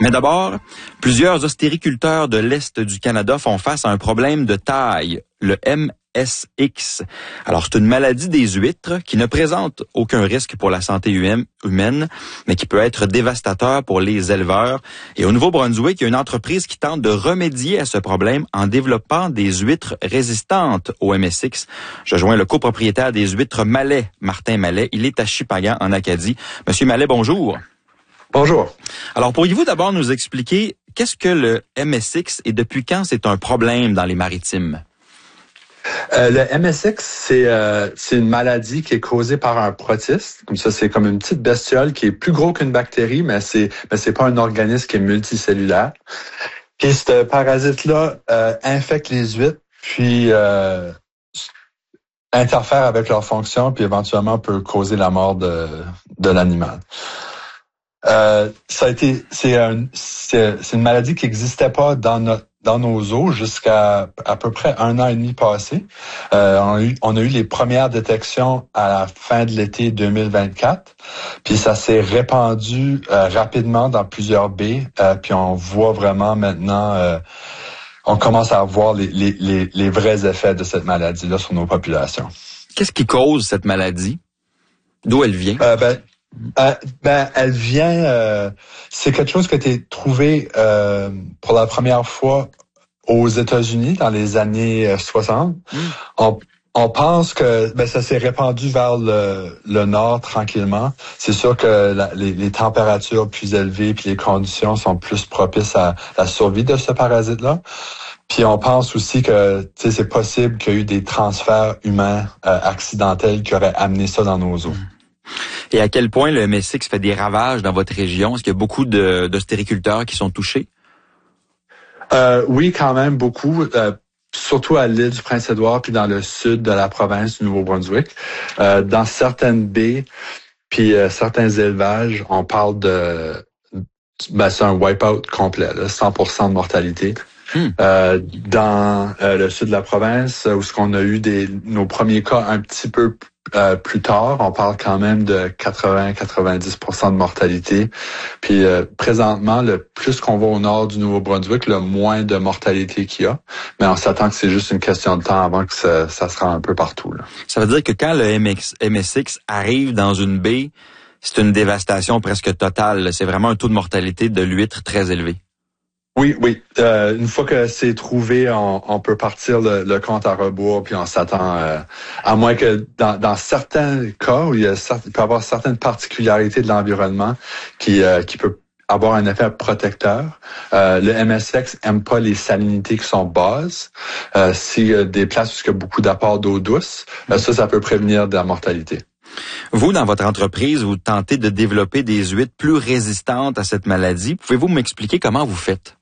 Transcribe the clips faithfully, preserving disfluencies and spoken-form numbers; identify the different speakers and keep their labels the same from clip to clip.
Speaker 1: Mais d'abord, plusieurs ostériculteurs de l'Est du Canada font face à un problème de taille, le M S X. Alors, c'est une maladie des huîtres qui ne présente aucun risque pour la santé humaine, mais qui peut être dévastateur pour les éleveurs. Et au Nouveau-Brunswick, il y a une entreprise qui tente de remédier à ce problème en développant des huîtres résistantes au M S X. Je joins le copropriétaire des huîtres Mallet, Martin Mallet. Il est à Shippagan, en Acadie. Monsieur Mallet, bonjour.
Speaker 2: Bonjour.
Speaker 1: Alors, pourriez-vous d'abord nous expliquer qu'est-ce que le M S X et depuis quand c'est un problème dans les maritimes?
Speaker 2: Euh, le M S X, c'est euh, c'est une maladie qui est causée par un protiste. Comme ça, c'est comme une petite bestiole qui est plus gros qu'une bactérie, mais c'est mais c'est pas un organisme qui est multicellulaire. Puis ce parasite-là euh, infecte les huîtres, puis euh, interfère avec leur fonction, puis éventuellement peut causer la mort de de l'animal. Euh, ça a été, c'est, un, c'est, c'est une maladie qui n'existait pas dans notre, dans nos eaux jusqu'à à peu près un an et demi passé. Euh, on, a eu, on a eu les premières détections à la fin de l'été deux mille vingt-quatre, puis ça s'est répandu euh, rapidement dans plusieurs baies, euh, puis on voit vraiment maintenant, euh, on commence à voir les, les, les, les vrais effets de cette maladie-là sur nos populations.
Speaker 1: Qu'est-ce qui cause cette maladie? D'où elle vient?
Speaker 2: Euh, ben, Euh, ben, elle vient. Euh, c'est quelque chose qui a été trouvé euh, pour la première fois aux États-Unis dans les années soixante. Mm. On, on pense que ben ça s'est répandu vers le, le nord tranquillement. C'est sûr que la, les, les températures plus élevées puis les conditions sont plus propices à la survie de ce parasite-là. Puis on pense aussi que tu sais c'est possible qu'il y ait eu des transferts humains euh, accidentels qui auraient amené ça dans nos eaux. Mm.
Speaker 1: Et à quel point le M S X fait des ravages dans votre région? Est-ce qu'il y a beaucoup de, d'ostériculteurs qui sont touchés?
Speaker 2: Euh, oui, quand même beaucoup. Euh, surtout à l'île du Prince-Édouard puis dans le sud de la province du Nouveau-Brunswick. Euh, dans certaines baies puis euh, certains élevages, on parle de... Ben, c'est un wipe-out complet, là, cent pour cent de mortalité. Hmm. Euh, dans euh, le sud de la province, où ce qu'on a eu des nos premiers cas un petit peu euh, plus tard, on parle quand même de quatre-vingts à quatre-vingt-dix pour cent de mortalité. Puis euh, présentement, le plus qu'on va au nord du Nouveau-Brunswick, le moins de mortalité qu'il y a. Mais on s'attend que c'est juste une question de temps avant que ça, ça se rende un peu partout, là.
Speaker 1: Ça veut dire que quand le M S X arrive dans une baie, c'est une dévastation presque totale. C'est vraiment un taux de mortalité de l'huître très élevé.
Speaker 2: Oui, oui. Euh, une fois que c'est trouvé, on, on peut partir le, le compte à rebours, puis on s'attend, euh, à moins que dans, dans certains cas où il, y a, il peut y avoir certaines particularités de l'environnement qui, euh, qui peut avoir un effet protecteur. Euh, le M S X aime pas les salinités qui sont basses. Euh, si y a des places où il y a beaucoup d'apports d'eau douce, euh, ça, ça peut prévenir de la mortalité.
Speaker 1: Vous, dans votre entreprise, vous tentez de développer des huîtres plus résistantes à cette maladie. Pouvez-vous m'expliquer comment vous faites?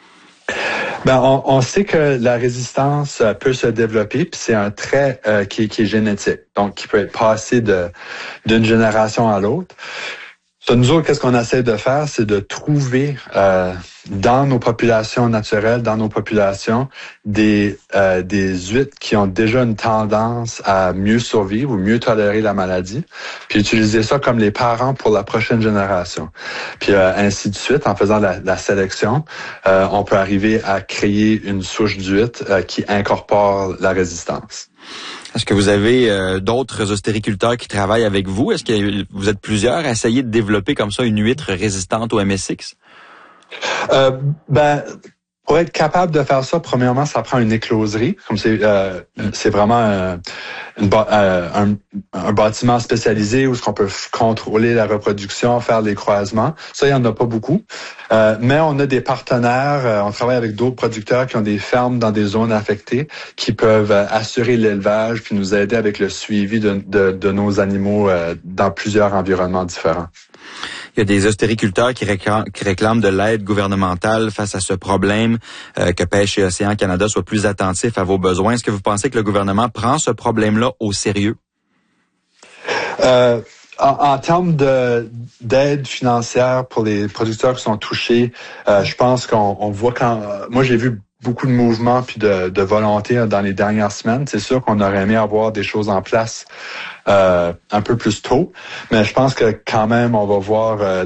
Speaker 2: Ben, on, on sait que la résistance peut se développer, puis c'est un trait euh, qui, qui est génétique, donc qui peut être passé de d'une génération à l'autre. So, nous autres, qu'est-ce qu'on essaie de faire, c'est de trouver euh, dans nos populations naturelles, dans nos populations, des euh, des huîtres qui ont déjà une tendance à mieux survivre ou mieux tolérer la maladie, puis utiliser ça comme les parents pour la prochaine génération. Puis euh, ainsi de suite, en faisant la, la sélection, euh, on peut arriver à créer une souche d'huîtres euh, qui incorpore la résistance.
Speaker 1: Est-ce que vous avez euh, d'autres ostériculteurs qui travaillent avec vous? Est-ce que vous êtes plusieurs à essayer de développer comme ça une huître résistante au M S X?
Speaker 2: Euh, ben, pour être capable de faire ça, premièrement, ça prend une écloserie. Comme c'est, euh, c'est vraiment euh, une, euh, un, un bâtiment spécialisé où ce qu'on peut contrôler la reproduction, faire les croisements. Ça, il y en a pas beaucoup. Euh, mais on a des partenaires. Euh, on travaille avec d'autres producteurs qui ont des fermes dans des zones affectées, qui peuvent euh, assurer l'élevage puis nous aider avec le suivi de, de, de nos animaux euh, dans plusieurs environnements différents.
Speaker 1: Il y a des ostériculteurs qui réclament, qui réclament de l'aide gouvernementale face à ce problème, euh, que Pêche et Océan Canada soit plus attentif à vos besoins. Est-ce que vous pensez que le gouvernement prend ce problème-là au sérieux?
Speaker 2: Euh, en, en termes de d'aide financière pour les producteurs qui sont touchés, euh, je pense qu'on on voit quand... Moi, j'ai vu beaucoup de mouvements puis de, de volonté dans les dernières semaines. C'est sûr qu'on aurait aimé avoir des choses en place euh, un peu plus tôt, mais je pense que quand même, on va voir euh,